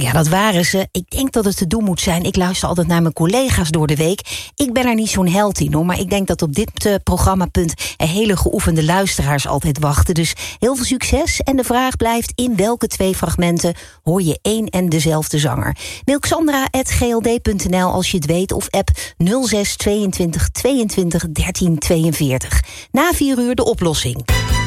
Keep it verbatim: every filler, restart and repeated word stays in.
Ja, dat waren ze. Ik denk dat het te doen moet zijn. Ik luister altijd naar mijn collega's door de week. Ik ben er niet zo'n held in, hoor. Maar ik denk dat op dit uh, programmapunt er hele geoefende luisteraars altijd wachten. Dus heel veel succes. En de vraag blijft, in welke twee fragmenten hoor je één en dezelfde zanger? Mail xandra at g l d punt n l als je het weet. Of app nul zes tweeëntwintig tweeëntwintig dertien tweeënveertig. Na vier uur de oplossing.